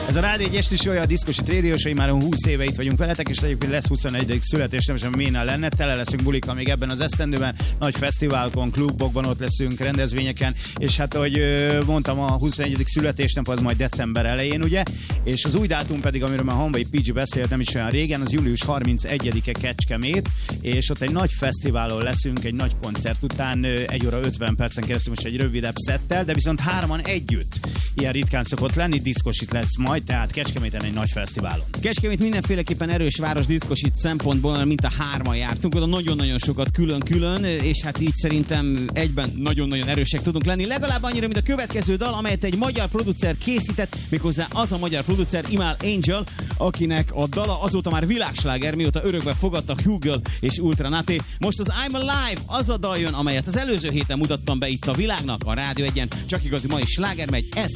Ez a Rádió egy esti show, a Diszkosit Radio Show, már 20 éve itt vagyunk veletek, és egyébként lesz 21. születésnapom, minél lenne, tele leszünk bulikkal még ebben az esztendőben, nagy fesztiválokon, klubokban ott leszünk, rendezvényeken, és hát ahogy mondtam, a 21. születésnap az majd december elején, ugye, és az új dátum pedig, amiről már Honvai PG beszélt nem is olyan régen, az július 31-e Kecskemét, és ott egy nagy fesztiválon leszünk, egy nagy koncert után 1 óra 50 percen keresztül, most egy rövidebb szettel, de viszont 3-an együtt. Ilyen ritkán szokott lenni, Diszkosit lesz majd, tehát Kecskeméten egy nagy fesztiválon. Kecskemét mindenféleképpen erős város diszkosit szempontból, mint a 3-an jártunk, oda nagyon-nagyon sokat külön-külön, és hát így szerintem egyben nagyon-nagyon erősek tudunk lenni. Legalább annyira, mint a következő dal, amelyet egy magyar producer készített, méghozzá az a magyar producer, Imal Angel, akinek a dala azóta már világsláger, mióta örökbe fogadtak Hugo és Ultra Naté. Most az I'm Alive az a dal jön, amelyet az előző héten mutattam be itt a világnak, a Rádió 1-en, csak igazi mai sláger megy, ez